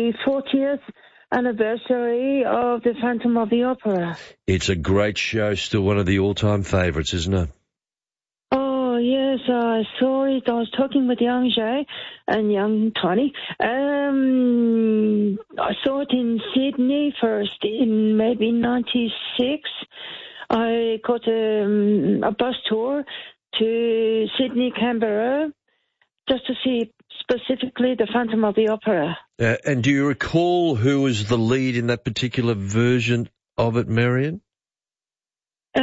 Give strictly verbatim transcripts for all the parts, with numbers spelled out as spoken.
the fortieth anniversary of The Phantom of the Opera. It's a great show, still one of the all-time favourites, isn't it? Oh, yes, I saw it. I was talking with young Jay and young Tony. Um, I saw it in Sydney first in maybe ninety-six. I caught a, um, a bus tour to Sydney, Canberra, just to see specifically The Phantom of the Opera. Uh, and do you recall who was the lead in that particular version of it, Marion? Uh,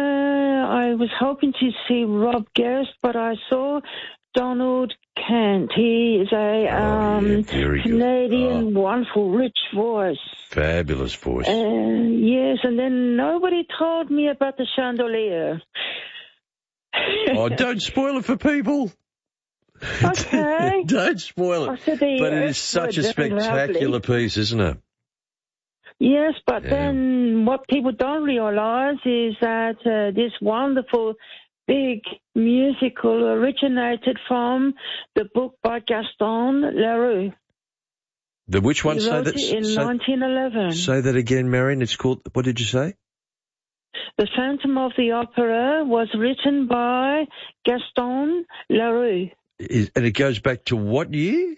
I was hoping to see Rob Guest, but I saw Donald Kent. He is a um, oh, yeah, Canadian, oh. wonderful, rich voice. Fabulous voice. Uh, yes, and then nobody told me about the chandelier. Oh, don't spoil it for people. Okay. Don't spoil it. But it is such a spectacular piece, isn't it? Yes, but yeah. then what people don't realise is that uh, this wonderful big musical originated from the book by Gaston Leroux. The which one? He say wrote that, it in say, nineteen eleven. Say that again, Marion. It's called, what did you say? The Phantom of the Opera was written by Gaston Leroux. Is, and it goes back to what year?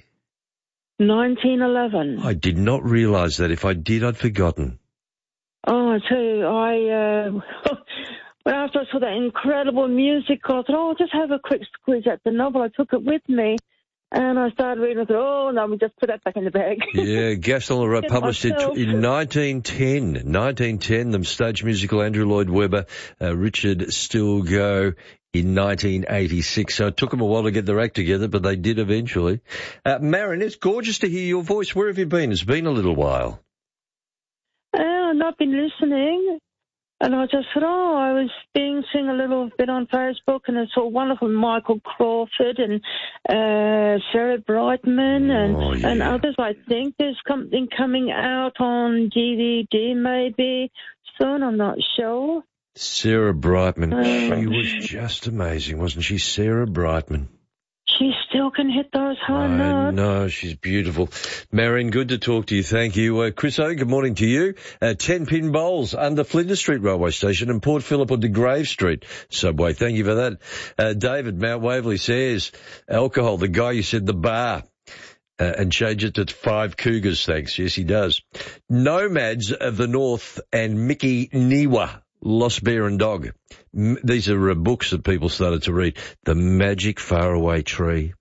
nineteen eleven. I did not realise that. If I did, I'd forgotten. Oh, I tell you, I, uh, when after I saw that incredible musical, I thought, oh, I'll just have a quick squeeze at the novel. I took it with me, and I started reading. I thought, oh, no, we just put that back in the bag. Yeah, Gaston Leroux published it in nineteen ten. nineteen ten, the stage musical Andrew Lloyd Webber, uh, Richard Stilgoe in nineteen eighty-six. So it took them a while to get their act together, but they did eventually. Uh, Marion, it's gorgeous to hear your voice. Where have you been? It's been a little while. Uh, I've not been listening. And I just thought, oh, I was being seeing a little bit on Facebook, and I saw wonderful Michael Crawford and uh, Sarah Brightman and, oh, yeah. and others. I think there's something coming out on D V D maybe soon. I'm not sure. Sarah Brightman. Um, she was just amazing, wasn't she? Sarah Brightman. She still can hit those high I notes. know, she's beautiful. Marion, good to talk to you. Thank you. Uh, Chris O, good morning to you. Uh, ten pin bowls under Flinders Street Railway Station and Port Phillip or De Grave Street Subway. Thank you for that. Uh, David, Mount Waverley says, alcohol, the guy you said the bar. Uh, and change it to five cougars, thanks. Yes, he does. Nomads of the North and Mickey Niwa. Lost Bear and Dog. M- these are uh, books that people started to read. The Magic Faraway Tree.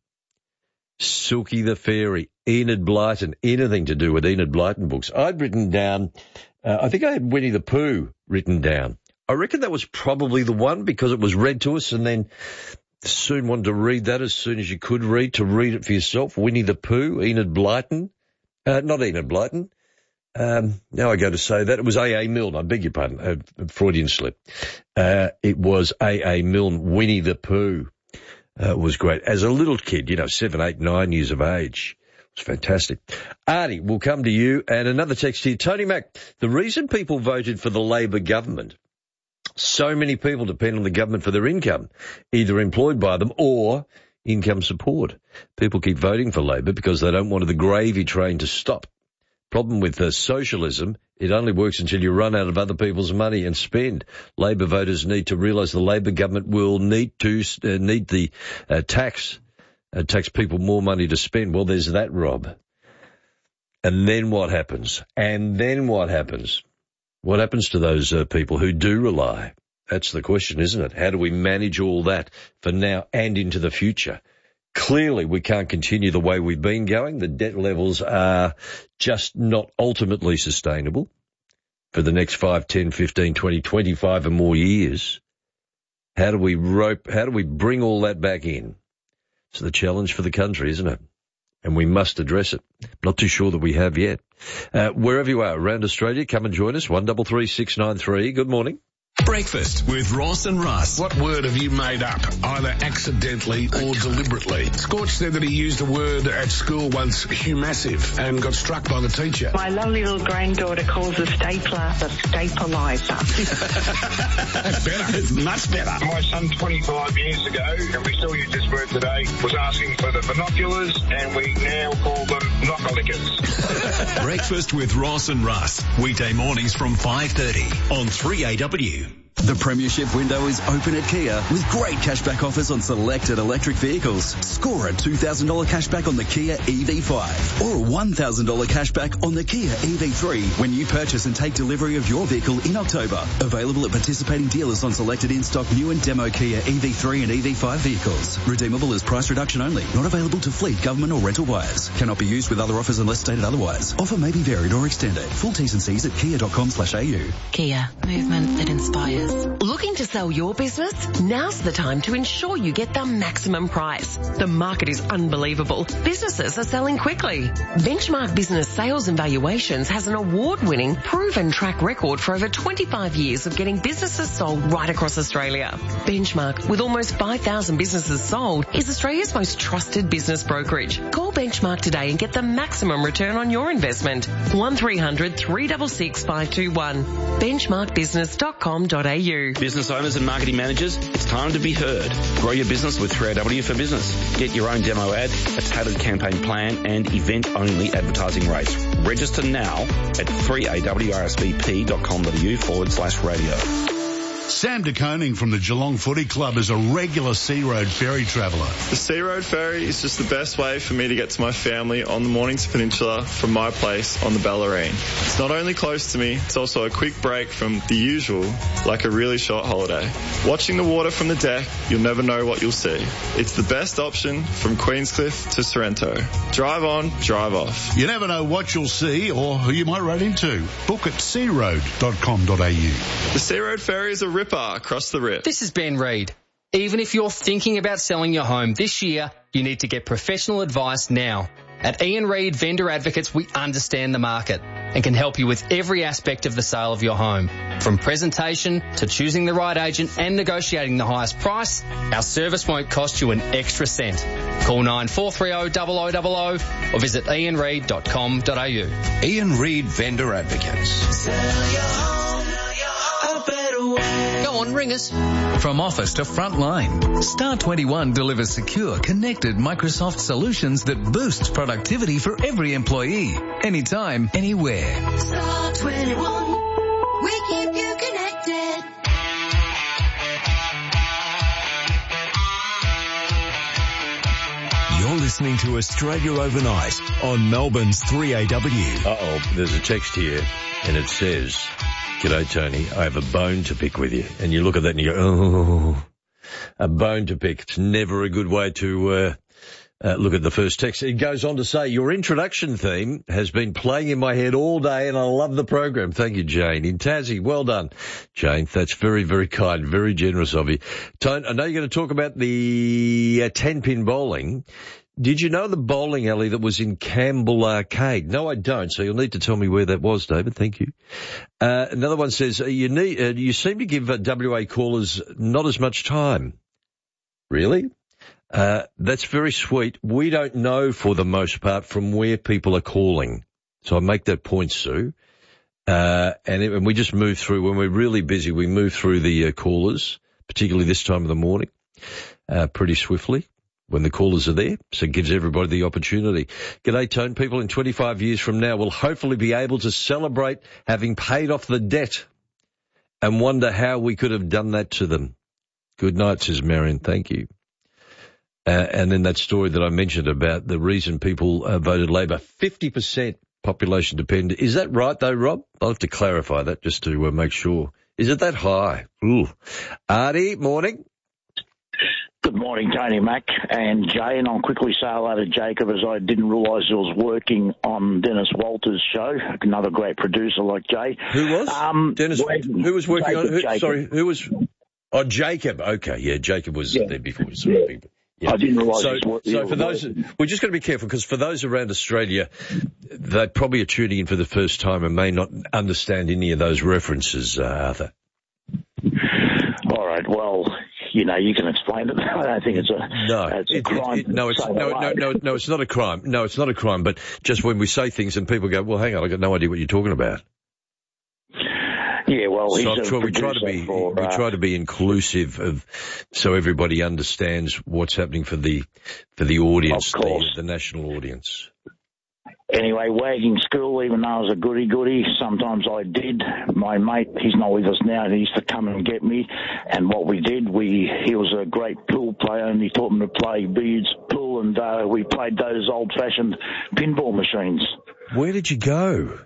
Silky the Fairy. Enid Blyton. Anything to do with Enid Blyton books. I'd written down, uh, I think I had Winnie the Pooh written down. I reckon that was probably the one because it was read to us and then soon wanted to read that as soon as you could read, to read it for yourself. Winnie the Pooh, Enid Blyton. Uh, not Enid Blyton. Um, now I go to say that. It was A A. Milne. I beg your pardon. A Freudian slip. Uh, it was A A. Milne. Winnie the Pooh uh, was great. As a little kid, you know, seven, eight, nine years of age. It was fantastic. Artie, we'll come to you. And another text here. Tony Mack, the reason people voted for the Labor government, so many people depend on the government for their income, either employed by them or income support. People keep voting for Labor because they don't want the gravy train to stop. Problem with uh, socialism, it only works until you run out of other people's money and spend. Labor voters need to realise the Labor government will need to uh, need the uh, tax, uh, tax people more money to spend. Well, there's that, Rob. And then what happens? And then what happens? What happens to those uh, people who do rely? That's the question, isn't it? How do we manage all that for now and into the future? Clearly, we can't continue the way we've been going. The debt levels are just not ultimately sustainable for the next five, ten, fifteen, twenty, twenty-five and more years. How do we rope, how do we bring all that back in? It's the challenge for the country, isn't it? And we must address it. Not too sure that we have yet. Uh, wherever you are around Australia, come and join us. one three three six nine three. Good morning. Breakfast with Ross and Russ. What word have you made up, either accidentally or deliberately? Scorch said that he used a word at school once, humassive, and got struck by the teacher. My lovely little granddaughter calls a stapler a stabilizer. That's better. It's much better. My son twenty-five years ago, and we still use this word today, was asking for the binoculars, and we now call them knockalickers. Breakfast with Ross and Russ. Weekday mornings from five thirty on three A W. The Premiership window is open at Kia with great cashback offers on selected electric vehicles. Score a two thousand dollars cashback on the Kia E V five or a one thousand dollars cashback on the Kia E V three when you purchase and take delivery of your vehicle in October. Available at participating dealers on selected in-stock new and demo Kia E V three and E V five vehicles. Redeemable as price reduction only. Not available to fleet, government or rental buyers. Cannot be used with other offers unless stated otherwise. Offer may be varied or extended. Full T's and C's at kia dot com slash a u. Kia. Movement that inspires. Looking to sell your business? Now's the time to ensure you get the maximum price. The market is unbelievable. Businesses are selling quickly. Benchmark Business Sales and Valuations has an award-winning, proven track record for over twenty-five years of getting businesses sold right across Australia. Benchmark, with almost five thousand businesses sold, is Australia's most trusted business brokerage. Call Benchmark today and get the maximum return on your investment. one three hundred, three six six, five two one. benchmark business dot com dot a u. Business owners and marketing managers, it's time to be heard. Grow your business with three A W for Business. Get your own demo ad, a tailored campaign plan and event-only advertising rates. Register now at three A W R S V P dot com dot a u forward slash radio. Sam de Koning from the Geelong Footy Club is a regular Sea Road ferry traveller. The Sea Road ferry is just the best way for me to get to my family on the Mornington Peninsula from my place on the Bellarine. It's not only close to me, it's also a quick break from the usual, like a really short holiday. Watching the water from the deck, you'll never know what you'll see. It's the best option from Queenscliff to Sorrento. Drive on, drive off. You never know what you'll see or who you might run into. Book at sea road dot com dot a u. The Sea Road ferry is a ripper across the rip. This is Ben Reid. Even if you're thinking about selling your home this year, you need to get professional advice now. At Ian Reid Vendor Advocates, we understand the market and can help you with every aspect of the sale of your home. From presentation to choosing the right agent and negotiating the highest price, our service won't cost you an extra cent. Call nine four three zero, zero zero zero zero or visit ian reid dot com dot a u. Ian Reid Vendor Advocates. Sell your home a better way. Go on, ring us. From office to frontline, Star twenty-one delivers secure, connected Microsoft solutions that boosts productivity for every employee, anytime, anywhere. Star twenty-one, we keep you connected. You're listening to Australia Overnight on Melbourne's three A W. Uh-oh, there's a text here, and it says, "G'day, Tony. I have a bone to pick with you." And you look at that and you go, oh, a bone to pick. It's never a good way to uh, uh, look at the first text. It goes on to say, "Your introduction theme has been playing in my head all day, and I love the program." Thank you, Jane. In Tassie, well done, Jane. That's very, very kind, very generous of you. Tone, I know you're going to talk about the uh, ten-pin bowling. Did you know the bowling alley that was in Campbell Arcade? No, I don't, so you'll need to tell me where that was, David. Thank you. Uh, another one says, uh, you need, uh, you seem to give uh, W A callers not as much time. Really? Uh, that's very sweet. We don't know, for the most part, from where people are calling. So I make that point, Sue. Uh, and, it, and we just move through. When we're really busy, we move through the uh, callers, particularly this time of the morning, uh, pretty swiftly, when the callers are there, so it gives everybody the opportunity. G'day, Tone. People in twenty-five years from now will hopefully be able to celebrate having paid off the debt and wonder how we could have done that to them. Good night, says Marion. Thank you. Uh, and then that story that I mentioned about the reason people uh, voted Labor, fifty percent population dependent. Is that right, though, Rob? I'll have to clarify that just to uh, make sure. Is it that high? Ooh. Artie, morning. Good morning, Tony Mack and Jay, and I'll quickly say hello to Jacob, as I didn't realise he was working on Dennis Walters' show, another great producer like Jay. Who was? Um, Dennis, when, who was working Jacob, on, who, Jacob. sorry, who was, oh, Jacob, okay, yeah, Jacob was Yeah. there before. Sorry, Yeah. people. Yeah. I didn't realise so, he was so for those, we're just going to be careful, because for those around Australia, they probably are tuning in for the first time and may not understand any of those references, uh, Arthur. All right, well, you know, you can explain it. I don't think it's a, No, it's a it, crime. it, it, no, it's, to say no, no, hello. no, no, it's not a crime. No, it's not a crime, but just when we say things and people go, well, hang on, I've got no idea what you're talking about. Yeah, well, he's So a try, we try to producer be for, we uh, try to be inclusive of, so everybody understands what's happening for the for the audience, Of course. the, the national audience. Anyway, wagging school, even though I was a goody-goody, sometimes I did. My mate, he's not with us now, he used to come and get me. And what we did, we he was a great pool player, and he taught me to play billiards, pool, and uh, we played those old-fashioned pinball machines. Where did you go?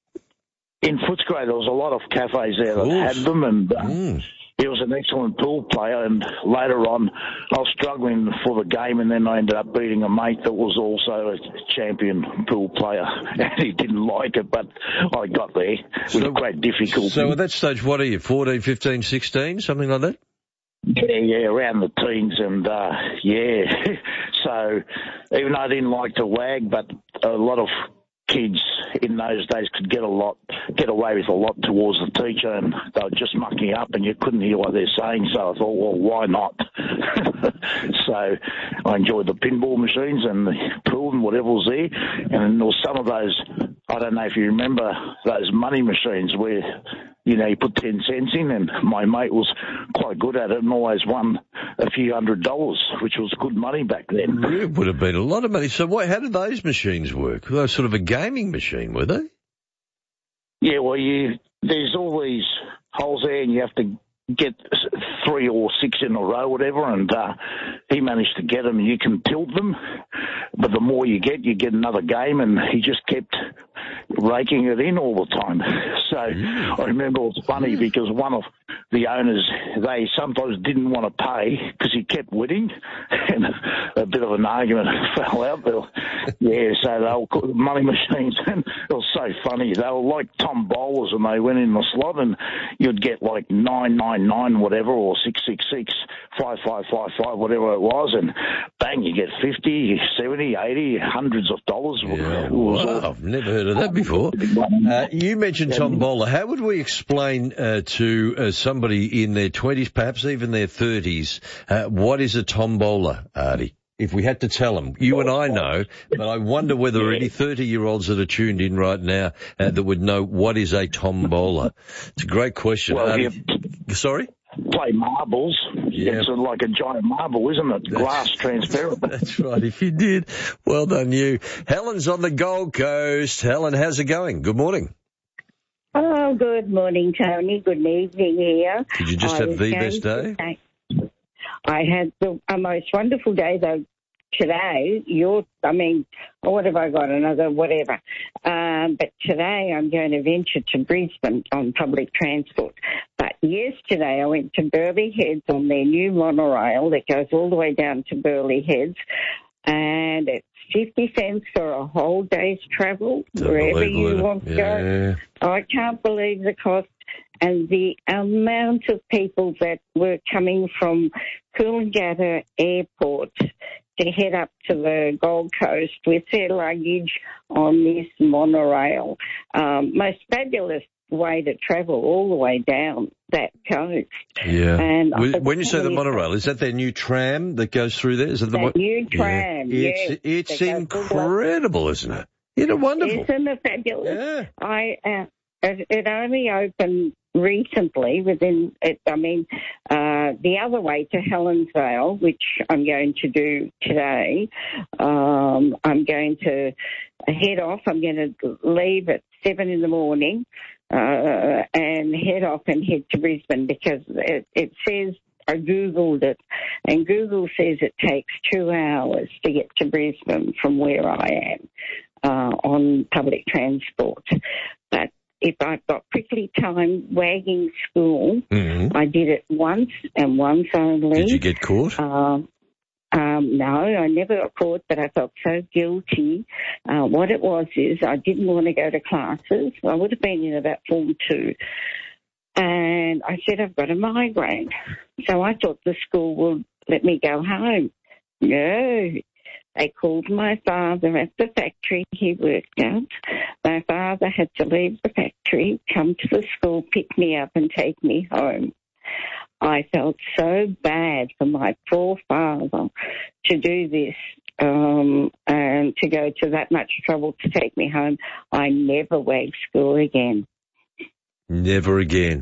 In Footscray, there was a lot of cafes there that had them, and uh, mm. he was an excellent pool player. And later on, I was struggling for the game, and then I ended up beating a mate that was also a champion pool player, and he didn't like it, but I got there with so, great difficulty. So at that stage, what are you, fourteen, fifteen, sixteen, something like that? Yeah, yeah, around the teens, and uh, yeah. So even though I didn't like to wag, but a lot of kids in those days could get a lot, get away with a lot towards the teacher, and they were just mucking up, and you couldn't hear what they're saying. So I thought, well, why not? So I enjoyed the pinball machines and the pool and whatever was there, and there was some of those. I don't know if you remember those money machines where, you know, you put ten cents in, and my mate was quite good at it and always won a few hundred dollars, which was good money back then. It would have been a lot of money. So what, how did those machines work? They were sort of a gaming machine, were they? Yeah, well, you there's all these holes there, and you have to get three or six in a row, whatever, and uh, he managed to get them, and you can tilt them, but the more you get, you get another game, and he just kept raking it in all the time. So I remember it was funny because one of the owners, they sometimes didn't want to pay because he kept winning, and a bit of an argument fell out there. Yeah, so they were money machines, and it was so funny. They were like Tom Bowlers, and they went in the slot, and you'd get like nine nine nine whatever, or six six six, five five five five, whatever it was, and bang, you get fifty, seventy, eighty, hundreds of dollars. Yeah, wow, I've never heard of that before. Uh, you mentioned Tom Bowler. How would we explain uh, to uh, somebody in their twenties, perhaps even their thirties, uh, what is a Tom Bowler, Artie? If we had to tell them, you and I know, but I wonder whether yeah. any thirty-year-olds that are tuned in right now uh, that would know what is a Tom Bowler. It's a great question. Well, um, you sorry? Play marbles. Yeah. It's like a giant marble, isn't it? Glass, transparent. That's right, if you did. Well done, you. Helen's on the Gold Coast. Helen, how's it going? Good morning. Oh, good morning, Tony. Good evening here. Did you just I have the best day? Say, I had the a most wonderful day, though, today. You're, I mean, what have I got? Another whatever. Um, but today I'm going to venture to Brisbane on public transport. But yesterday I went to Burleigh Heads on their new monorail that goes all the way down to Burleigh Heads. And it's fifty cents for a whole day's travel, wherever you want to yeah. go. I can't believe the cost. And the amount of people that were coming from Coolangatta Airport to head up to the Gold Coast with their luggage on this monorail. Um, most fabulous way to travel all the way down that coast. Yeah. And when you say the monorail, is that their new tram that goes through there? Is it the mo- new tram? Yeah. Yes, it's it's incredible, isn't it? Isn't it wonderful? Isn't it fabulous? Yeah. I uh, it, it only opened recently within it, I mean, uh, the other way to Helensvale, which I'm going to do today, um, I'm going to head off. I'm going to leave at seven in the morning uh, and head off and head to Brisbane because it, it says, I Googled it, and Google says it takes two hours to get to Brisbane from where I am uh, on public transport. But if I've got prickly time wagging school, mm-hmm. I did it once and once only. Did you get caught? Um, um, no, I never got caught, but I felt so guilty. Uh, what it was is I didn't want to go to classes. I would have been in about form two. And I said, I've got a migraine. So I thought the school would let me go home. No. They called my father at the factory. He worked out. My father had to leave the factory, come to the school, pick me up and take me home. I felt so bad for my poor father to do this um, and to go to that much trouble to take me home. I never wagged school again. Never again.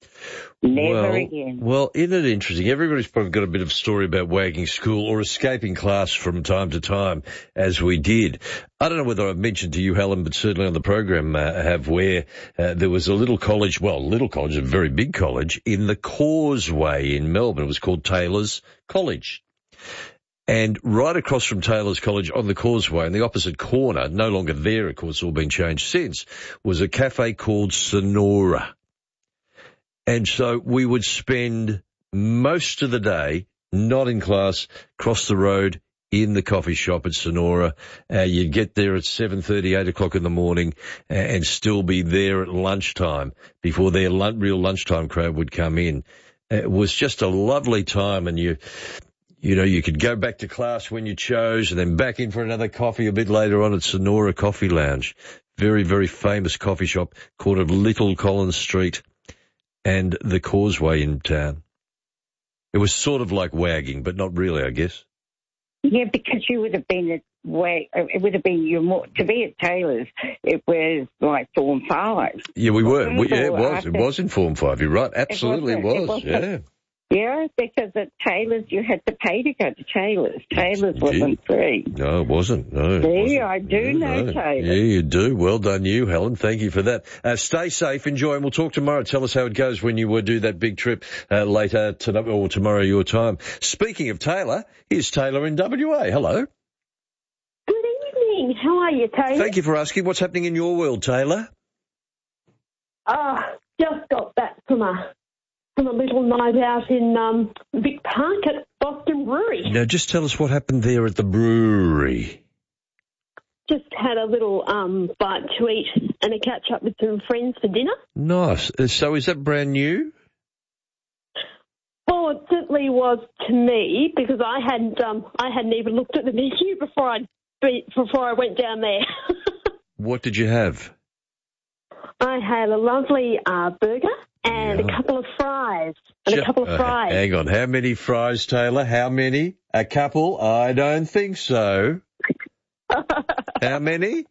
Never well, again. Well, isn't it interesting? Everybody's probably got a bit of a story about wagging school or escaping class from time to time, as we did. I don't know whether I've mentioned to you, Helen, but certainly on the program uh, have where uh, there was a little college, well, little college, a very big college, in the Causeway in Melbourne. It was called Taylor's College. And right across from Taylor's College on the Causeway, in the opposite corner, no longer there, of course, all been changed since, was a cafe called Sonora. And so we would spend most of the day not in class, across the road in the coffee shop at Sonora. Uh, you'd get there at seven thirty, eight o'clock in the morning uh, and still be there at lunchtime before their lun- real lunchtime crowd would come in. Uh, it was just a lovely time, and you... You know, you could go back to class when you chose and then back in for another coffee a bit later on at Sonora Coffee Lounge. Very, very famous coffee shop, corner of Little Collins Street and the Causeway in town. It was sort of like wagging, but not really, I guess. Yeah, because you would have been at wag, it would have been your more, to be at Taylor's, it was like Form five. Yeah, we were. We, yeah, it was. It was in Form five. You're right. Absolutely it was. It was. Yeah. Yeah, because at Taylor's you had to pay to go to Taylor's. Taylor's wasn't free. No, it wasn't. No. See, wasn't. I do no, know no. Taylor's. Yeah, you do. Well done you, Helen. Thank you for that. Uh, stay safe, enjoy, and we'll talk tomorrow. Tell us how it goes when you uh, do that big trip uh, later tonight or tomorrow your time. Speaking of Taylor, here's Taylor in W A. Hello. Good evening. How are you, Taylor? Thank you for asking. What's happening in your world, Taylor? Ah, uh, just got back from a... from a little night out in um, Vic Park at Boston Brewery. Now, just tell us what happened there at the brewery. Just had a little um, bite to eat and a catch-up with some friends for dinner. Nice. So is that brand new? Well, it certainly was to me because I hadn't um, I hadn't even looked at the menu before I before I went down there. What did you have? I had a lovely uh, burger. And yeah. a couple of fries. And a couple of fries. Uh, hang on. How many fries, Taylor? How many? A couple? I don't think so. How many?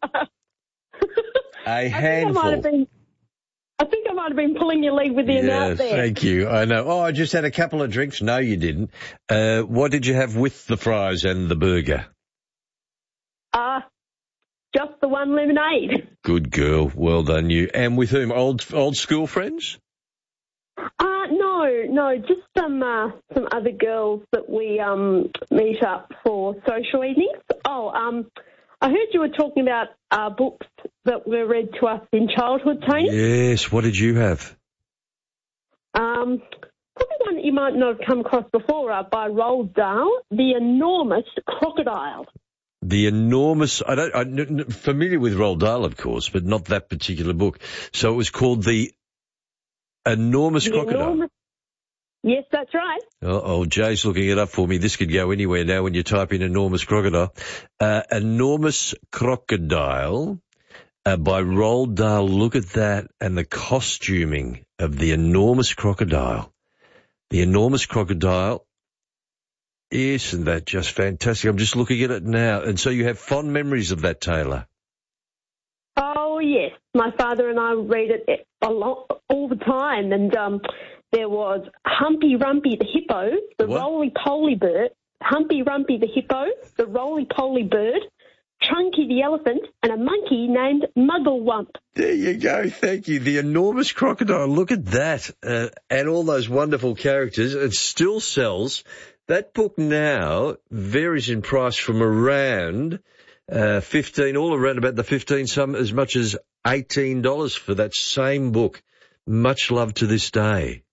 A handful. I think I might have been, I think I might have been pulling your leg with the yeah, amount there. Thank you. I know. Oh, I just had a couple of drinks. No, you didn't. Uh, what did you have with the fries and the burger? Uh, just the one lemonade. Good girl. Well done, you. And with whom? Old old school friends? Uh, no, no, just some uh, some other girls that we um, meet up for social evenings. Oh, um, I heard you were talking about uh, books that were read to us in childhood, Tony. Yes, what did you have? Um, probably one that you might not have come across before, uh, by Roald Dahl, The Enormous Crocodile. The Enormous, I don't, I'm familiar with Roald Dahl, of course, but not that particular book. So it was called The Enormous the Crocodile. Enormous, yes, that's right. Uh-oh, Jay's looking it up for me. This could go anywhere now when you type in Enormous Crocodile. Uh, Enormous Crocodile uh, by Roald Dahl. Look at that. And the costuming of the Enormous Crocodile. The Enormous Crocodile. Isn't that just fantastic? I'm just looking at it now. And so you have fond memories of that, Taylor? Oh, yes. My father and I read it a lot, all the time. And um, there was Humpy Rumpy the Hippo, the what? Roly-Poly Bird, Humpy Rumpy the Hippo, the Roly-Poly Bird, Chunky the Elephant, and a monkey named Mugglewump. There you go. Thank you. The Enormous Crocodile. Look at that. Uh, and all those wonderful characters. It still sells. That book now varies in price from around uh, fifteen, all around about the fifteen, some as much as eighteen dollars for that same book. Much love to this day.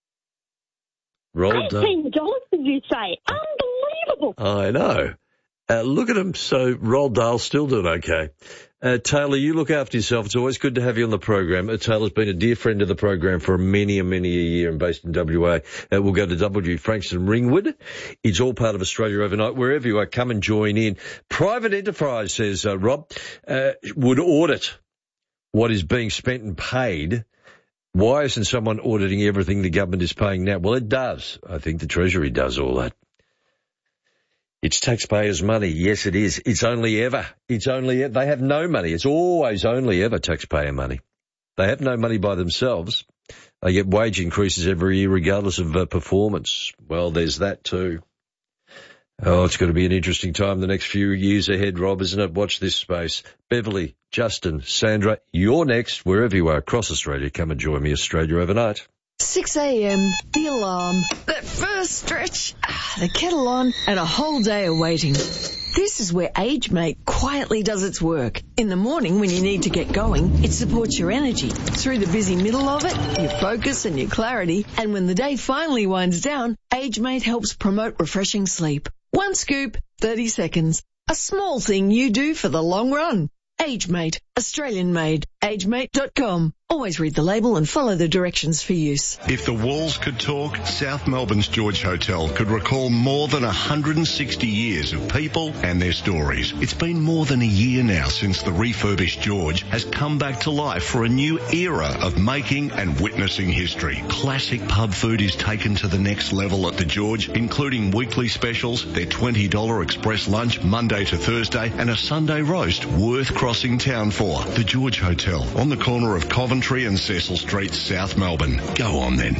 Roald Dahl. eighteen dollars, did you say? Unbelievable. I know. Uh, look at him. So Roald Dahl's still doing okay. Uh, Taylor, you look after yourself. It's always good to have you on the program. Uh, Taylor's been a dear friend of the program for many and many a year and based in W A. Uh, we'll go to W Frankston Ringwood. It's all part of Australia Overnight. Wherever you are, come and join in. Private enterprise, says uh, Rob, uh, would audit what is being spent and paid. Why isn't someone auditing everything the government is paying now? Well, it does. I think the Treasury does all that. It's taxpayers' money. Yes, it is. It's only ever. It's only ever. They have no money. It's always only ever taxpayer money. They have no money by themselves. They get wage increases every year regardless of uh, performance. Well, there's that too. Oh, it's going to be an interesting time the next few years ahead, Rob, isn't it? Watch this space. Beverly, Justin, Sandra, you're next, wherever you are across Australia. Come and join me, Australia Overnight. six a.m, the alarm, that first stretch, the kettle on, and a whole day of waiting. This is where AgeMate quietly does its work. In the morning when you need to get going, it supports your energy. Through the busy middle of it, your focus and your clarity. And when the day finally winds down, AgeMate helps promote refreshing sleep. One scoop, thirty seconds. A small thing you do for the long run. AgeMate, Australian made. agemate dot com. Always read the label and follow the directions for use. If the walls could talk, South Melbourne's George Hotel could recall more than one hundred sixty years of people and their stories. It's been more than a year now since the refurbished George has come back to life for a new era of making and witnessing history. Classic pub food is taken to the next level at the George, including weekly specials, their twenty dollars express lunch Monday to Thursday, and a Sunday roast worth crossing town for. The George Hotel, on the corner of Coventry and Cecil Street, South Melbourne. Go on then.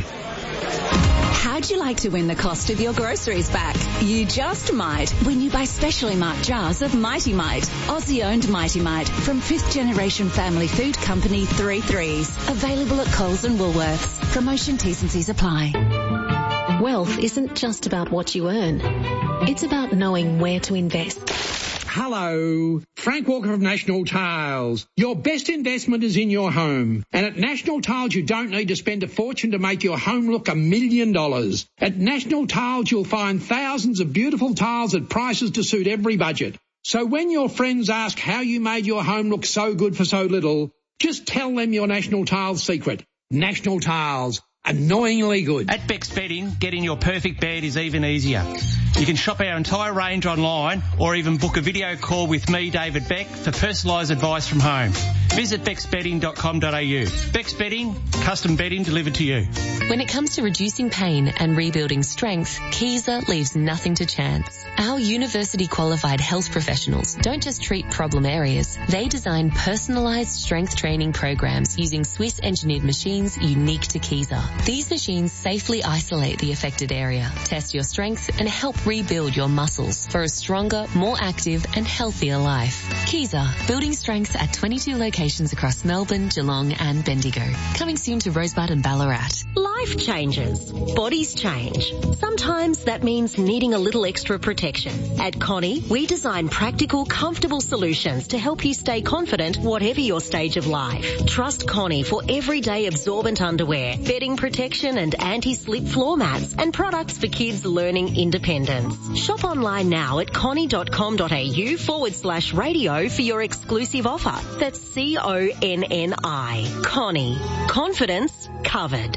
How'd you like to win the cost of your groceries back? You just might when you buy specially marked jars of Mighty Mite, Aussie-owned Mighty Mite from fifth generation family food company Three Threes. Available at Coles and Woolworths. Promotion T's and C's apply. Wealth isn't just about what you earn. It's about knowing where to invest. Hello, Frank Walker of National Tiles. Your best investment is in your home. And at National Tiles, you don't need to spend a fortune to make your home look a million dollars. At National Tiles, you'll find thousands of beautiful tiles at prices to suit every budget. So when your friends ask how you made your home look so good for so little, just tell them your National Tiles secret. National Tiles. Annoyingly good. At Beck's Bedding, getting your perfect bed is even easier. You can shop our entire range online or even book a video call with me, David Beck, for personalised advice from home. Visit becks bedding dot com dot a u. Beck's Bedding, custom bedding delivered to you. When it comes to reducing pain and rebuilding strength, Kaiser leaves nothing to chance. Our university-qualified health professionals don't just treat problem areas. They design personalised strength training programs using Swiss-engineered machines unique to Kaiser. These machines safely isolate the affected area, test your strength, and help rebuild your muscles for a stronger, more active, and healthier life. Kaiser, building strength at twenty-two locations across Melbourne, Geelong, and Bendigo. Coming soon to Rosebud and Ballarat. Life changes. Bodies change. Sometimes that means needing a little extra protection. At Connie, we design practical, comfortable solutions to help you stay confident whatever your stage of life. Trust Connie for everyday absorbent underwear, bedding protection and anti-slip floor mats, and products for kids learning independence. Shop online now at connie.com.au forward slash radio for your exclusive offer. That's C O N N I. Connie. Confidence covered.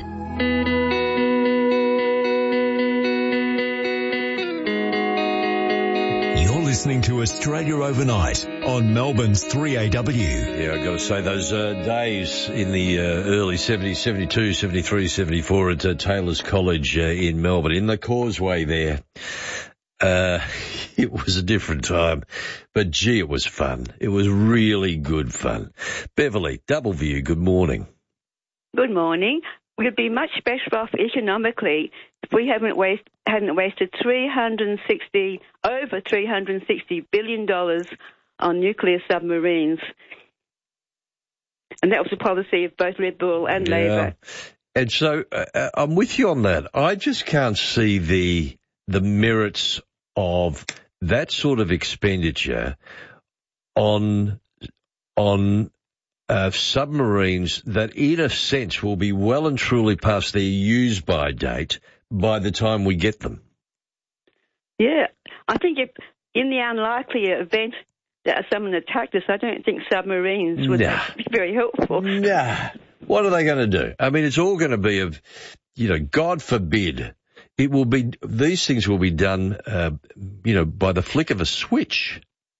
Listening to Australia Overnight on Melbourne's three A W. Yeah, I've got to say those uh, days in the uh, early seventies, seventy-two, seventy-three, seventy-four at uh, Taylor's College uh, in Melbourne, in the Causeway there, uh, it was a different time. But gee, it was fun. It was really good fun. Beverly, Double View, good morning. Good morning. We'd be much better off economically if we haven't waste, hadn't wasted three hundred sixty over three hundred sixty billion dollars on nuclear submarines, and that was the policy of both Liberal and yeah. Labor. And so uh, I'm with you on that. I just can't see the the merits of that sort of expenditure on on. Uh, submarines that, in a sense, will be well and truly past their use-by date by the time we get them. Yeah, I think if, in the unlikely event that someone attacked us, I don't think submarines would nah. be very helpful. Nah. What are they going to do? I mean, it's all going to be of, you know, God forbid, it will be, these things will be done, uh, you know, by the flick of a switch.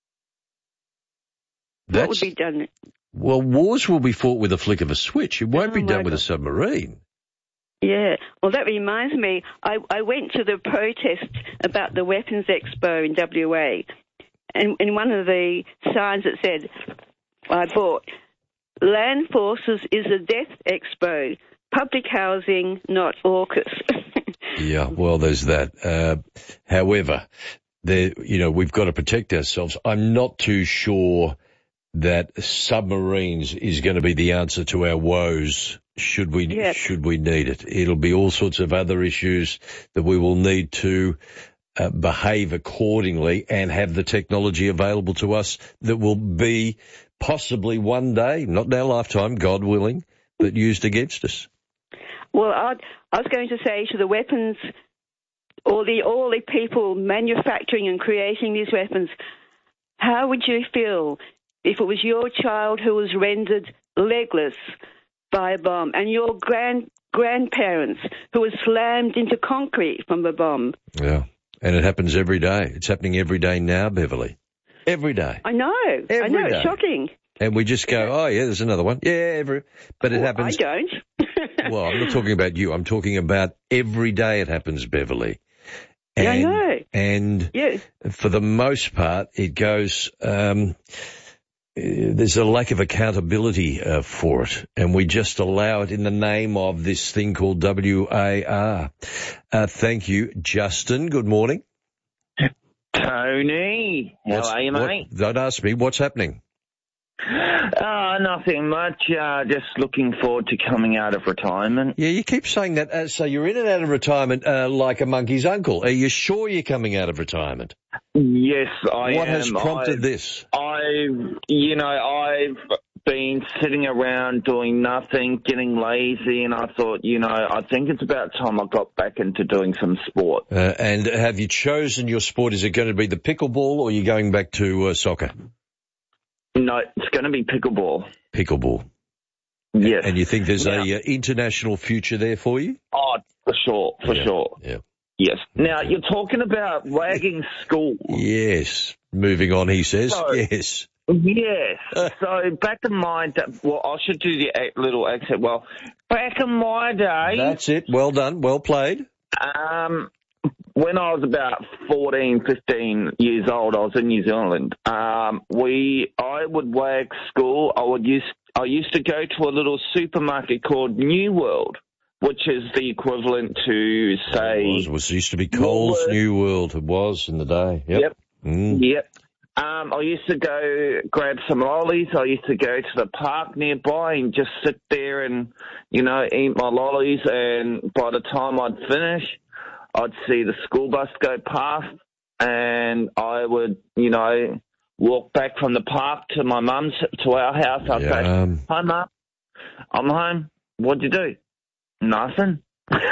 That's, what would be done? Well, wars will be fought with a flick of a switch. It won't oh be done God. with a submarine. Yeah. Well, that reminds me, I, I went to the protest about the Weapons Expo in W A, and, and one of the signs that said, I bought, Land Forces is a death expo. public housing, not AUKUS. Yeah, well, there's that. Uh, however, there, you know, we've got to protect ourselves. I'm not too sure that submarines is going to be the answer to our woes. Should we, Yep. should we need it? It'll be all sorts of other issues that we will need to uh, behave accordingly and have the technology available to us that will be possibly one day, not in our lifetime, God willing, but used against us. Well, I'd, I was going to say to the weapons, all the all the people manufacturing and creating these weapons, how would you feel if it was your child who was rendered legless by a bomb, and your grand grandparents who were slammed into concrete from a bomb? Yeah, and it happens every day. It's happening every day now, Beverly. Every day. I know. Every I know. day. It's shocking. And we just go, oh, yeah, there's another one. Yeah, every, but it Well, happens. I don't. Well, I'm not talking about you. I'm talking about every day it happens, Beverly. And, Yeah, I know. And Yeah. for the most part, it goes, um, uh, there's a lack of accountability uh, for it, and we just allow it in the name of this thing called W A R. Uh, thank you, Justin. Good morning. Tony, how What's- are you, what- mate? Don't ask me. What's happening? Uh, nothing much. Uh, just looking forward to coming out of retirement. Yeah, you keep saying that. Uh, so you're in and out of retirement uh, like a monkey's uncle. Are you sure you're coming out of retirement? Yes, I What am. has prompted I've, this? I've, you know, I've been sitting around doing nothing, getting lazy, and I thought, you know, I think it's about time I got back into doing some sport. Uh, and have you chosen your sport? Is it going to be the pickleball, or are you going back to uh, soccer? No, it's going to be pickleball. Pickleball. Yes. And you think there's Now- a uh, international future there for you? Oh, for sure, for Yeah, sure. Yeah. Yes. Now, you're talking about wagging school. Yes. Moving on, he says. So- yes. Yes. So back in my day, well, I should do the ac- little accent. Well, back in my day, That's it. Well done. Well played. um, when I was about fourteen, fifteen years old, I was in New Zealand. Um, we, I would wag school. I would use, I used to go to a little supermarket called New World, which is the equivalent to say. It was, was used to be Coles Woolworths. New World. It was in the day. Yep. Yep. Mm. Yep. Um, I used to go grab some lollies. I used to go to the park nearby and just sit there and, you know, eat my lollies. And by the time I'd finish, I'd see the school bus go past, and I would, you know, walk back from the park to my mum's, to our house. I'd say, Yum. "Hi, Mum. I'm home. What'd you do?" "Nothing."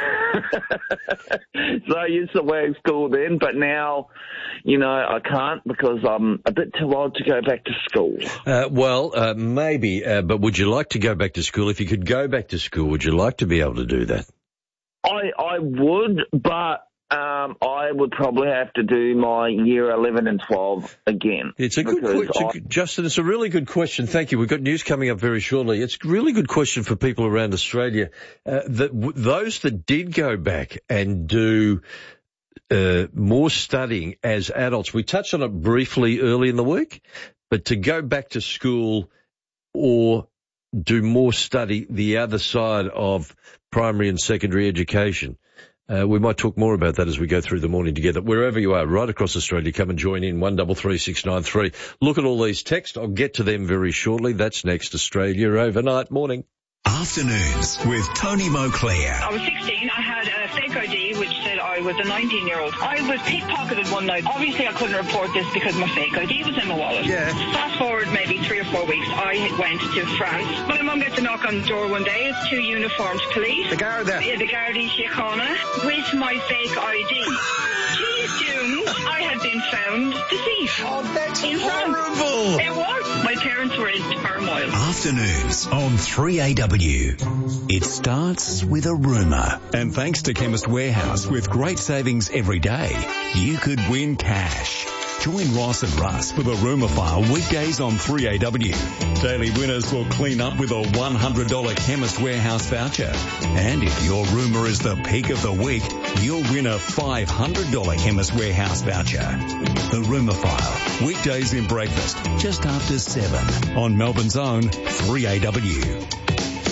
So I used to wear school then, but now, you know, I can't because I'm a bit too old to go back to school. Uh, well, uh, maybe, uh, but would you like to go back to school? If you could go back to school, would you like to be able to do that? I I would, but um, I would probably have to do my year eleven and twelve again. It's a good because question, I- Justin. It's a really good question. Thank you. We've got news coming up very shortly. It's a really good question for people around Australia. Uh, that w- those that did go back and do uh, more studying as adults, we touched on it briefly early in the week, but to go back to school or do more study the other side of primary and secondary education. Uh, we might talk more about that as we go through the morning together. Wherever you are, right across Australia, come and join in, one double three six nine three. Look at all these texts. I'll get to them very shortly. That's next, Australia Overnight. Morning. Afternoons with Tony Moclair. I was sixteen. I had a fake I D which said I was a nineteen-year-old. I was pickpocketed one night. Obviously, I couldn't report this because my fake I D was in my wallet. Yeah. Fast forward maybe three or four weeks, I went to France. My mum gets a knock on the door one day. It's two uniformed police. The Garda. Yeah, the Garda Síochána with my fake I D. She assumed I had been found deceased. Oh, that's in France. horrible. It was. My parents were in turmoil. Afternoons on three A W. It starts with a rumour. And thanks to Chemist Warehouse with great savings every day, you could win cash. Join Ross and Russ for the Rumour File weekdays on three A W. Daily winners will clean up with a one hundred dollars Chemist Warehouse voucher. And if your rumour is the peak of the week, you'll win a five hundred dollars Chemist Warehouse voucher. The Rumour File, weekdays in breakfast, just after seven on Melbourne's own three A W.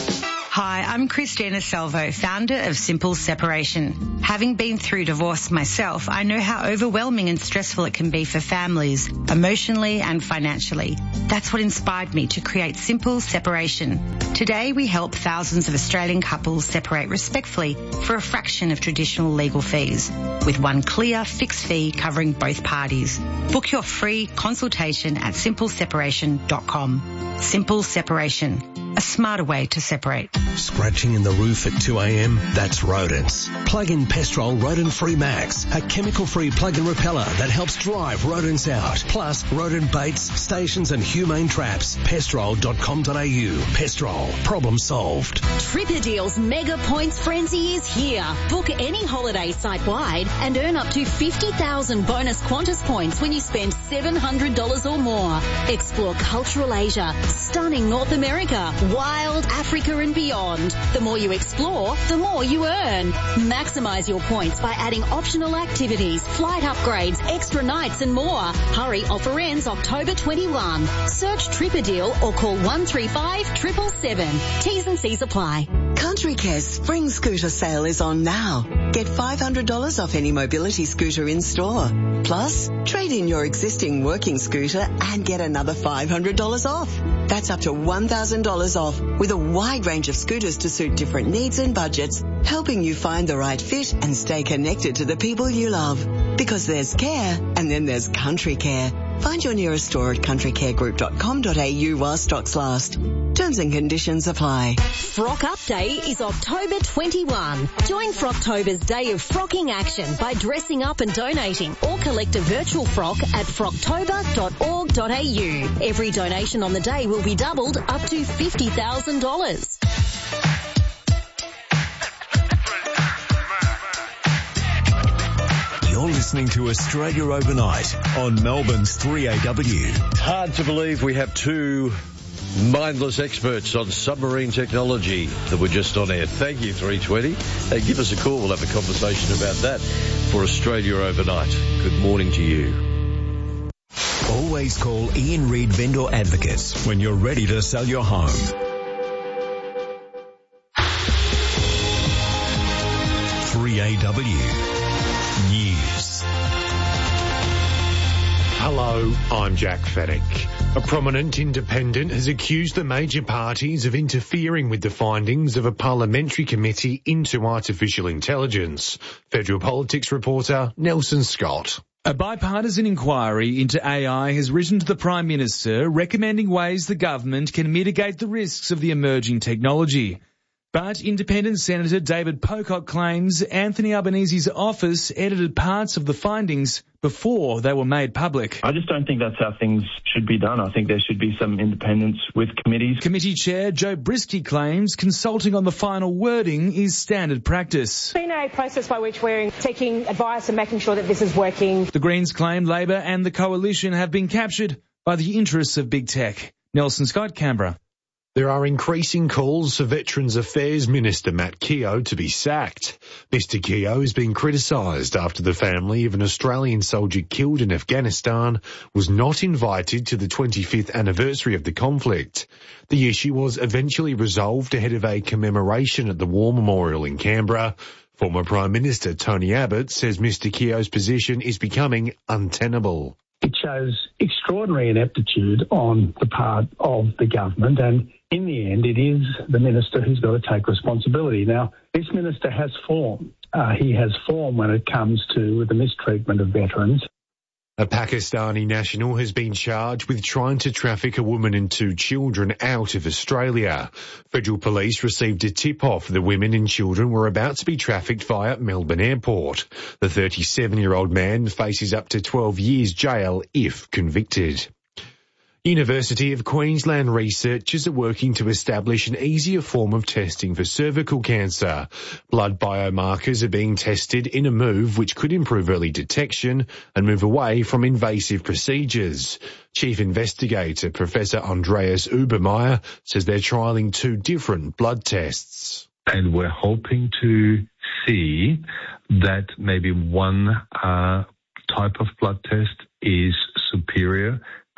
Hi, I'm Christina Salvo, founder of Simple Separation. Having been through divorce myself, I know how overwhelming and stressful it can be for families, emotionally and financially. That's what inspired me to create Simple Separation. Today, we help thousands of Australian couples separate respectfully for a fraction of traditional legal fees, with one clear, fixed fee covering both parties. Book your free consultation at simple separation dot com. Simple Separation. A smarter way to separate. Scratching in the roof at two a.m? That's rodents. Plug in Pestrol Rodent Free Max, a chemical-free plug-in repeller that helps drive rodents out. Plus, rodent baits, stations and humane traps. pestrol dot com dot a u. Pestrol. Problem solved. Tripadeal's Mega Points Frenzy is here. Book any holiday site-wide and earn up to fifty thousand bonus Qantas points when you spend seven hundred dollars or more. Explore cultural Asia, stunning North America, wild Africa and beyond. The more you explore, the more you earn. Maximise your points by adding optional activities, flight upgrades, extra nights and more. Hurry, offer ends October twenty-first. Search Tripadeal or call one three five, seven seven seven. T's and C's apply. Country Care's spring scooter sale is on now. Get five hundred dollars off any mobility scooter in store. Plus, trade in your existing working scooter and get another five hundred dollars off. That's up to one thousand dollars off with a wide range of scooters to suit different needs and budgets, helping you find the right fit and stay connected to the people you love. Because there's care and then there's Country Care. Find your nearest store at country care group dot com dot a u while stocks last. Terms and conditions apply. Frock Up Day is October twenty-first. Join Frocktober's day of frocking action by dressing up and donating, or collect a virtual frock at frocktober dot org dot a u. Every donation on the day will be doubled up to fifty thousand dollars. You're listening to Australia Overnight on Melbourne's three A W. Hard to believe we have two mindless experts on submarine technology that were just on air. Thank you, three twenty. Hey, give us a call. We'll have a conversation about that for Australia Overnight. Good morning to you. Always call Ian Reid Vendor Advocates when you're ready to sell your home. three A W News. Hello, I'm Jack Fennick. A prominent independent has accused the major parties of interfering with the findings of a parliamentary committee into artificial intelligence. Federal Politics reporter Nelson Scott. A bipartisan inquiry into A I has written to the Prime Minister recommending ways the government can mitigate the risks of the emerging technology. But Independent Senator David Pocock claims Anthony Albanese's office edited parts of the findings before they were made public. I just don't think that's how things should be done. I think there should be some independence with committees. Committee Chair Joe Brisky claims consulting on the final wording is standard practice. It's been a process by which we're taking advice and making sure that this is working. The Greens claim Labor and the Coalition have been captured by the interests of big tech. Nelson Scott, Canberra. There are increasing calls for Veterans Affairs Minister Matt Keogh to be sacked. Mister Keogh has been criticised after the family of an Australian soldier killed in Afghanistan was not invited to the twenty-fifth anniversary of the conflict. The issue was eventually resolved ahead of a commemoration at the War Memorial in Canberra. Former Prime Minister Tony Abbott says Mister Keogh's position is becoming untenable. It shows extraordinary ineptitude on the part of the government, and in the end, it is the minister who's got to take responsibility. Now, this minister has form. Uh, he has form when it comes to the mistreatment of veterans. A Pakistani national has been charged with trying to traffic a woman and two children out of Australia. Federal police received a tip-off the women and children were about to be trafficked via Melbourne Airport. The thirty-seven-year-old man faces up to twelve years jail if convicted. University of Queensland researchers are working to establish an easier form of testing for cervical cancer. Blood biomarkers are being tested in a move which could improve early detection and move away from invasive procedures. Chief investigator Professor Andreas Ubermeyer says they're trialling two different blood tests. And we're hoping to see that maybe one uh, type of blood test is superior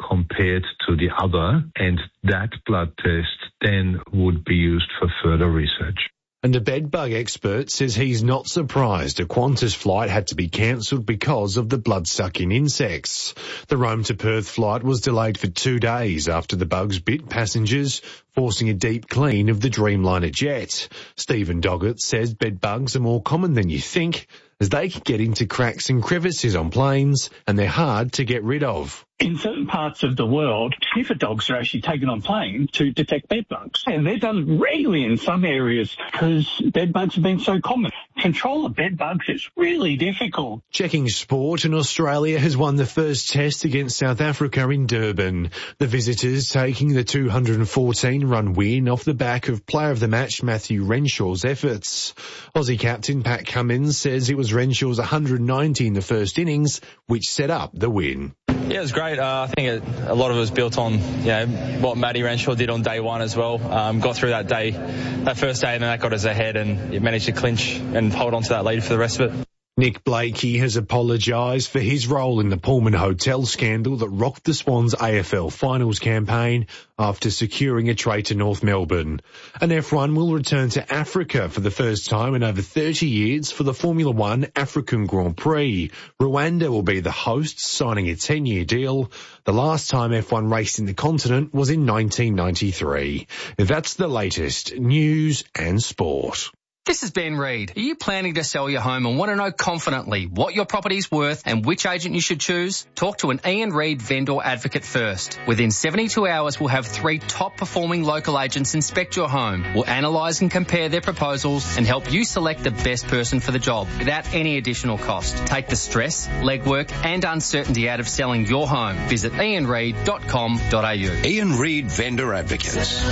compared to the other, and that blood test then would be used for further research. And a bedbug expert says he's not surprised a Qantas flight had to be cancelled because of the blood-sucking insects. The Rome to Perth flight was delayed for two days after the bugs bit passengers, forcing a deep clean of the Dreamliner jet. Stephen Doggett says bedbugs are more common than you think, as they can get into cracks and crevices on planes, and they're hard to get rid of. In certain parts of the world, sniffer dogs are actually taken on plane to detect bedbugs. And they're done regularly in some areas because bedbugs have been so common. Control of bedbugs is really difficult. Checking sport, and Australia has won the first test against South Africa in Durban. The visitors taking the two hundred fourteen run win off the back of player of the match Matthew Renshaw's efforts. Aussie captain Pat Cummins says it was Renshaw's one hundred ninety in the first innings which set up the win. Yeah, it was great. Uh, I think it, a lot of it was built on, you know, what Matty Renshaw did on day one as well. Um, got through that day, that first day, and then that got us ahead, and it managed to clinch and hold on to that lead for the rest of it. Nick Blakey has apologised for his role in the Pullman Hotel scandal that rocked the Swans' A F L finals campaign after securing a trade to North Melbourne. And F one will return to Africa for the first time in over thirty years for the Formula One African Grand Prix. Rwanda will be the hosts, signing a ten-year deal. The last time F one raced in the continent was in nineteen ninety-three. That's the latest news and sport. This is Ben Reid. Are you planning to sell your home and want to know confidently what your property's worth and which agent you should choose? Talk to an Ian Reid vendor advocate first. Within seventy-two hours, we'll have three top-performing local agents inspect your home. We'll analyse and compare their proposals and help you select the best person for the job without any additional cost. Take the stress, legwork and uncertainty out of selling your home. Visit ian reid dot com dot a u. Ian Reid Vendor Advocates.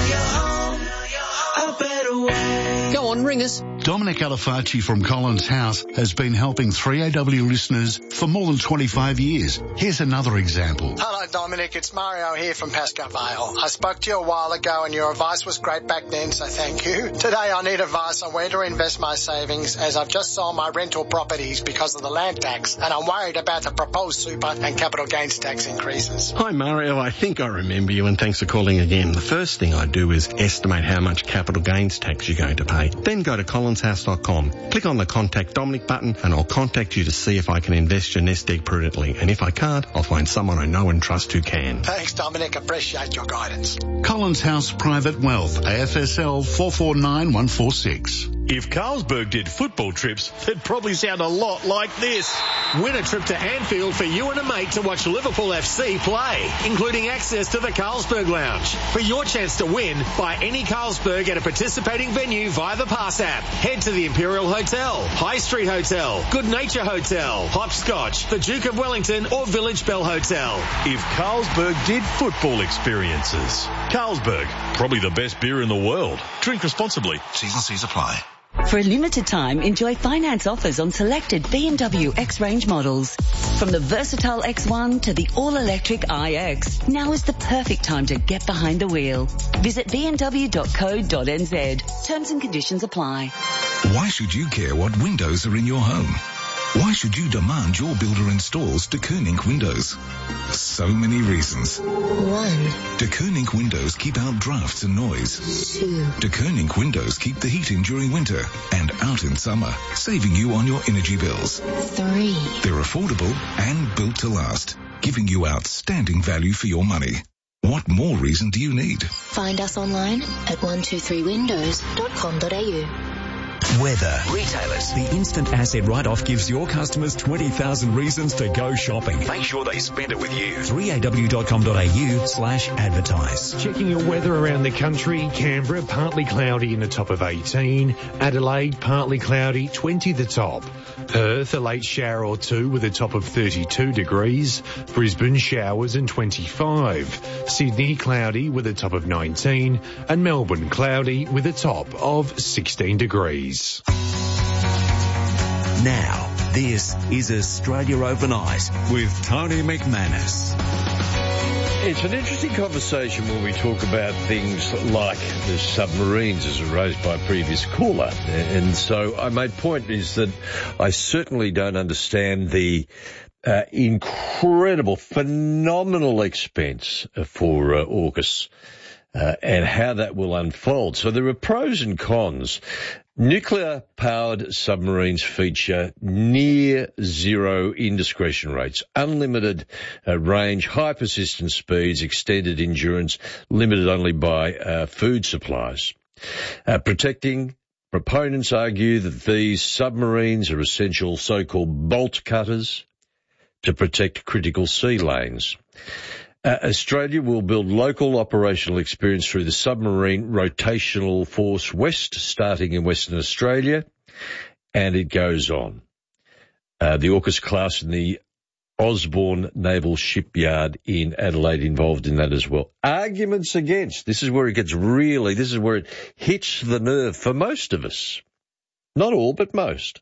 Go on, ring us. Dominic Alifacci from Collins House has been helping three A W listeners for more than twenty-five years. Here's another example. Hello, Dominic. It's Mario here from Pascoe Vale. I spoke to you a while ago and your advice was great back then, so thank you. Today I need advice on where to invest my savings, as I've just sold my rental properties because of the land tax, and I'm worried about the proposed super and capital gains tax increases. Hi, Mario. I think I remember you, and thanks for calling again. The first thing I do is estimate how much capital gains tax you're going to pay. Then go to collins house dot com. Click on the Contact Dominic button and I'll contact you to see if I can invest your nest egg prudently. And if I can't, I'll find someone I know and trust who can. Thanks, Dominic. Appreciate your guidance. Collins House Private Wealth, A F S L four four nine one four six. If Carlsberg did football trips, they'd probably sound a lot like this. Win a trip to Anfield for you and a mate to watch Liverpool F C play, including access to the Carlsberg Lounge. For your chance to win, buy any Carlsberg at a participating venue via the Pass app. Head to the Imperial Hotel, High Street Hotel, Good Nature Hotel, Hopscotch, the Duke of Wellington or Village Bell Hotel. If Carlsberg did football experiences. Carlsberg, probably the best beer in the world. Drink responsibly. T's and C's apply. For a limited time, enjoy finance offers on selected B M W X-Range models. From the versatile X one to the all-electric i X, now is the perfect time to get behind the wheel. Visit b m w dot co dot n z. Terms and conditions apply. Why should you care what windows are in your home? Why should you demand your builder installs De Koning windows? So many reasons. One. De Koning windows keep out drafts and noise. Two. De Koning windows keep the heat in during winter and out in summer, saving you on your energy bills. Three. They're affordable and built to last, giving you outstanding value for your money. What more reason do you need? Find us online at one two three windows dot com dot a u. Weather. Retailers. The instant asset write-off gives your customers twenty thousand reasons to go shopping. Make sure they spend it with you. three a w dot com dot a u slash advertise. Checking your weather around the country. Canberra, partly cloudy in the top of eighteen. Adelaide, partly cloudy, twenty the top. Perth, a late shower or two with a top of thirty-two degrees. Brisbane, showers and twenty-five. Sydney, cloudy with a top of nineteen. And Melbourne, cloudy with a top of sixteen degrees. Now, this is Australia Overnight with Tony McManus. It's an interesting conversation when we talk about things like the submarines, as raised by a previous caller. And so my point is that I certainly don't understand the Uh, incredible, phenomenal expense for uh, AUKUS uh, and how that will unfold. So there are pros and cons. Nuclear-powered submarines feature near zero indiscretion rates, unlimited uh, range, high persistence speeds, extended endurance, limited only by uh, food supplies. Uh, protecting proponents argue that these submarines are essential so-called bolt cutters to protect critical sea lanes. Uh, Australia will build local operational experience through the Submarine Rotational Force West, starting in Western Australia, and it goes on. Uh, the AUKUS class and the Osborne Naval Shipyard in Adelaide involved in that as well. Arguments against. This is where it gets really, this is where it hits the nerve for most of us. Not all, but most.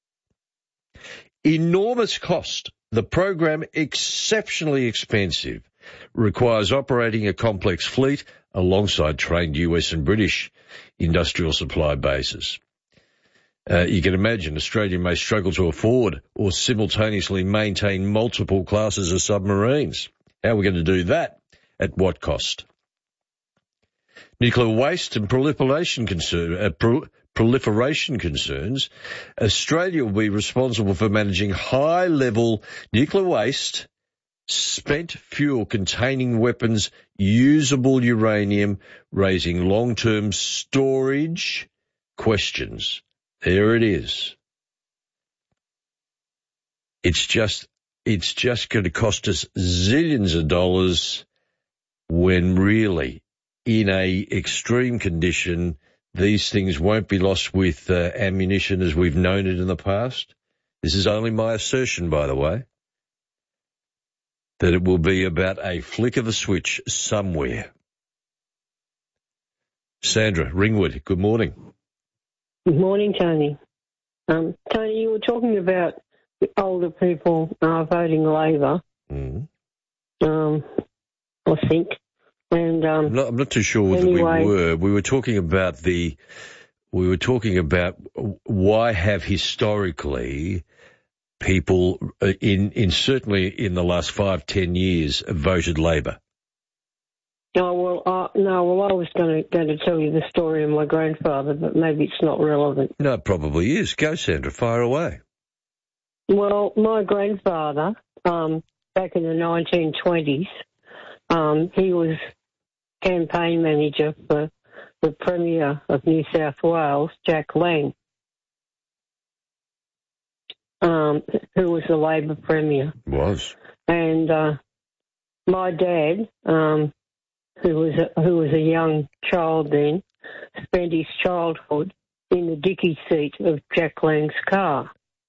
Enormous cost. The program, exceptionally expensive, requires operating a complex fleet alongside trained U S and British industrial supply bases. Uh, you can imagine Australia may struggle to afford or simultaneously maintain multiple classes of submarines. How are we going to do that? At what cost? Nuclear waste and proliferation concern, uh, pro- proliferation concerns. Australia will be responsible for managing high-level nuclear waste, spent fuel containing weapons, usable uranium, raising long-term storage questions. There it is. It's just, it's just going to cost us zillions of dollars when really, in a extreme condition, these things won't be lost with uh, ammunition as we've known it in the past. This is only my assertion, by the way, that it will be about a flick of a switch somewhere. Sandra, Ringwood, good morning. Good morning, Tony. Um, Tony, you were talking about the older people uh, voting Labor, mm. um, I think. And, um, I'm, not, I'm not too sure anyway, that we were. We were talking about the, we were talking about why have historically people in, in certainly in the last five, ten years voted Labor. Oh, well, uh, no, well, I was going to, going to tell you the story of my grandfather, but maybe it's not relevant. No, it probably is. Go, Sandra, fire away. Well, my grandfather, um, back in the nineteen twenties, um, he was campaign manager for the Premier of New South Wales, Jack Lang, um, who was the Labor Premier. Was. And uh, my dad, um, who was a, who was a young child then, spent his childhood in the dicky seat of Jack Lang's car.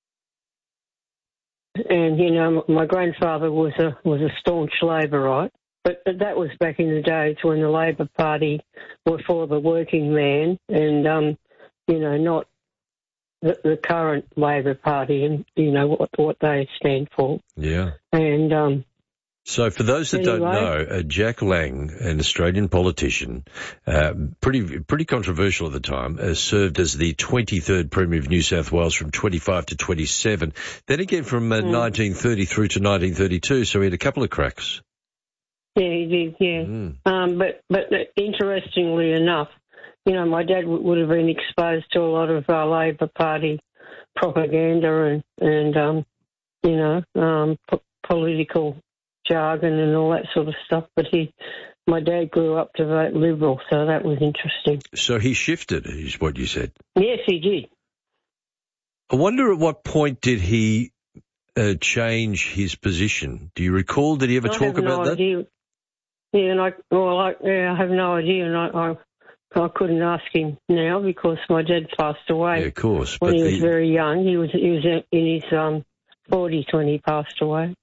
And, you know, my grandfather was a was a staunch Laborite. But, but that was back in the days when the Labor Party were for the working man and, um, you know, not the, the current Labor Party and, you know, what, what they stand for. Yeah. And um, so for those that anyway, don't know, uh, Jack Lang, an Australian politician, uh, pretty pretty controversial at the time, uh, served as the twenty-third Premier of New South Wales from twenty-five to twenty-seven. Then again from uh, mm. nineteen thirty through to nineteen thirty-two, so he had a couple of cracks. Yeah, he did, yeah. Mm. Um, but, but interestingly enough, you know, my dad w- would have been exposed to a lot of uh, Labor Party propaganda and, and um, you know, um, p- political jargon and all that sort of stuff. But he, my dad grew up to vote Liberal, so that was interesting. So he shifted, is what you said? Yes, he did. I wonder at what point did he uh, change his position? Do you recall, did he ever I talk have about no that? Idea. Yeah, and I, well, I, yeah, I have no idea, and I, I, I couldn't ask him now because my dad passed away. Yeah, of course. When but he the... was very young. He was he was in his um, forties when he passed away.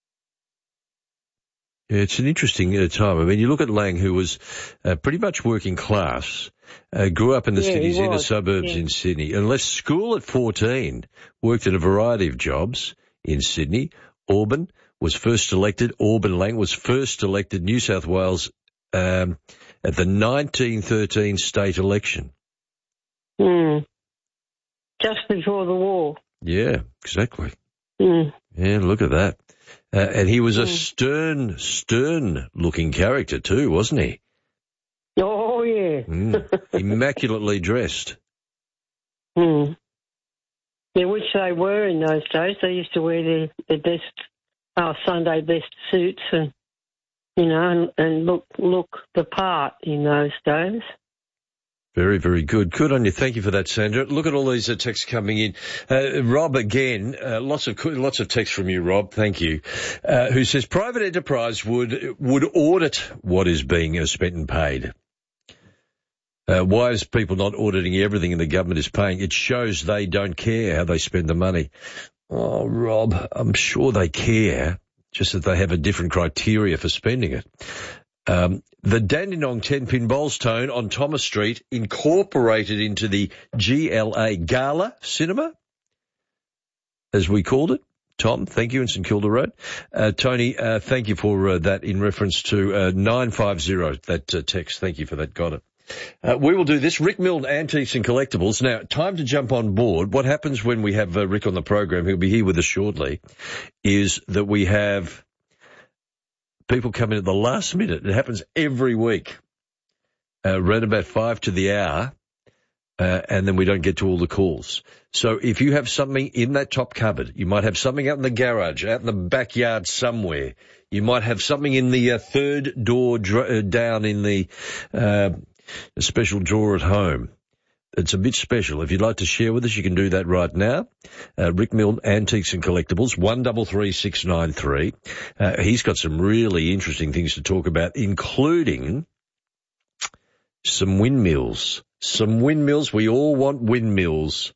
Yeah, it's an interesting uh, time. I mean, you look at Lang, who was uh, pretty much working class, uh, grew up in the yeah, city's inner was. suburbs yeah. in Sydney, and left school at fourteen, worked at a variety of jobs in Sydney. Auburn was first elected, Auburn Lang was first elected New South Wales um, at the nineteen thirteen state election. Mm. Just before the war. Yeah, exactly. Mm. Yeah, look at that. Uh, and he was a Mm. stern, stern-looking character too, wasn't he? Oh, yeah. Mm. Immaculately dressed. Mm. Yeah, which they were in those days. They used to wear their, their best, uh, Sunday best suits and, you know, and, and look look the part in those days. Very, very good. Good on you. Thank you for that, Sandra. Look at all these uh, texts coming in. Uh, Rob, again, uh, lots of lots of texts from you, Rob. Thank you. Uh, who says private enterprise would would audit what is being uh, spent and paid. Uh, why is people not auditing everything and the government is paying? It shows they don't care how they spend the money. Oh, Rob, I'm sure they care, just that they have a different criteria for spending it. Um, the Dandenong ten-pin bowls tone on Thomas Street incorporated into the G L A Gala Cinema, as we called it. Tom, thank you, in St Kilda Road. Uh, Tony, uh, thank you for uh, that in reference to uh, nine five zero, that uh, text. Thank you for that. Got it. Uh, we will do this. Rick Milne, Antiques and Collectibles. Now, time to jump on board. What happens when we have uh, Rick on the program, he'll be here with us shortly, is that we have people come in at the last minute. It happens every week, uh, around about five to the hour, uh, and then we don't get to all the calls. So if you have something in that top cupboard, you might have something out in the garage, out in the backyard somewhere. You might have something in the uh, third door dr- uh, down in the uh, special drawer at home. It's a bit special. If you'd like to share with us, you can do that right now. Uh, Rick Milne, Antiques and Collectibles, one three three six nine three. Uh, he's got some really interesting things to talk about, including some windmills. Some windmills. We all want windmills.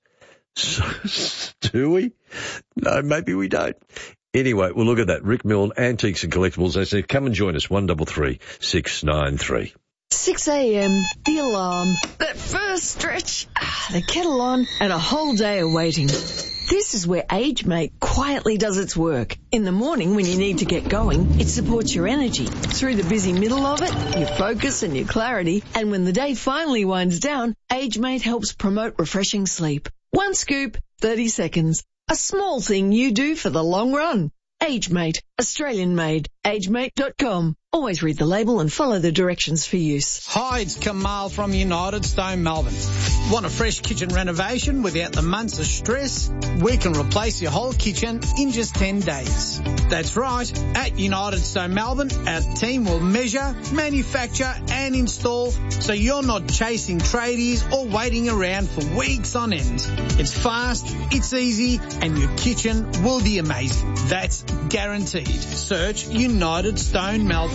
Do we? No, maybe we don't. Anyway, we'll look at that. Rick Milne, Antiques and Collectibles. I said, come and join us, one three three six nine three. six a.m., the alarm, that first stretch, the kettle on, and a whole day of waiting. This is where AgeMate quietly does its work. In the morning when you need to get going, it supports your energy. Through the busy middle of it, your focus and your clarity. And when the day finally winds down, AgeMate helps promote refreshing sleep. One scoop, thirty seconds. A small thing you do for the long run. AgeMate, Australian made, agemate dot com. Always read the label and follow the directions for use. Hi, it's Kamal from United Stone Melbourne. Want a fresh kitchen renovation without the months of stress? We can replace your whole kitchen in just ten days. That's right. At United Stone Melbourne, our team will measure, manufacture and install so you're not chasing tradies or waiting around for weeks on end. It's fast, it's easy, and your kitchen will be amazing. That's guaranteed. Search United Stone Melbourne.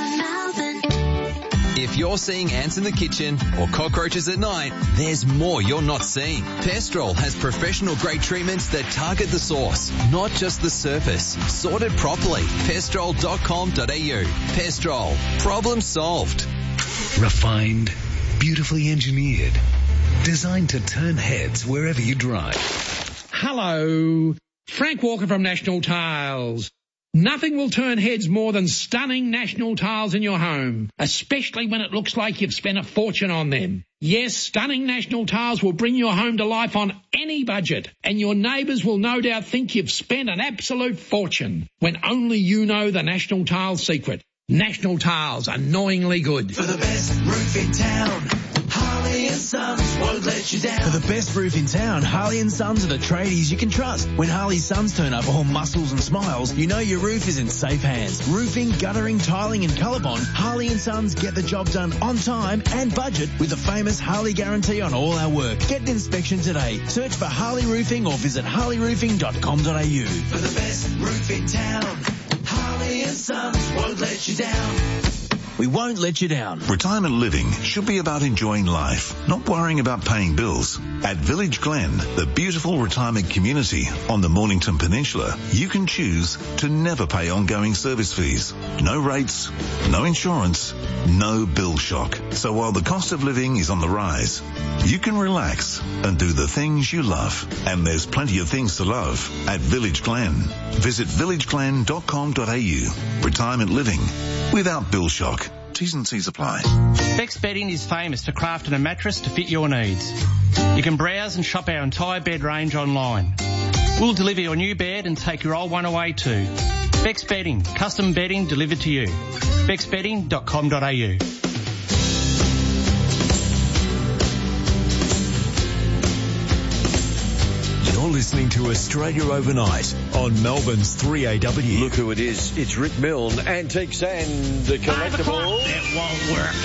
If you're seeing ants in the kitchen or cockroaches at night, there's more you're not seeing. Pestrol has professional grade treatments that target the source, not just the surface. Sorted properly. pestrol dot com dot a u. Pestrol. Problem solved. Refined, beautifully engineered, designed to turn heads wherever you drive. Hello, Frank Walker from National Tiles. Nothing will turn heads more than stunning National Tiles in your home, especially when it looks like you've spent a fortune on them. Yes, stunning National Tiles will bring your home to life on any budget, and your neighbours will no doubt think you've spent an absolute fortune, when only you know the National Tiles secret. National Tiles, annoyingly good. For the best roof in town, Harley and Sons won't let you down. For the best roof in town, Harley and Sons are the tradies you can trust. When Harley Sons turn up all muscles and smiles, you know your roof is in safe hands. Roofing, guttering, tiling and Colorbond, Harley and Sons get the job done on time and budget with the famous Harley guarantee on all our work. Get an inspection today. Search for Harley Roofing or visit harley roofing dot com dot a u. For the best roof in town, Harley and Sons won't let you down. We won't let you down. Retirement living should be about enjoying life, not worrying about paying bills. At Village Glen, the beautiful retirement community on the Mornington Peninsula, you can choose to never pay ongoing service fees. No rates, no insurance, no bill shock. So while the cost of living is on the rise, you can relax and do the things you love. And there's plenty of things to love at Village Glen. Visit village glen dot com dot a u. Retirement living without bill shock. T's and C's apply. Bex Bedding is famous for crafting a mattress to fit your needs. You can browse and shop our entire bed range online. We'll deliver your new bed and take your old one away too. Bex Bedding, custom bedding delivered to you. bex bedding dot com dot a u. You're listening to Australia Overnight on Melbourne's three A W. Look who it is. It's Rick Milne, Antiques and the Collectibles. It won't work.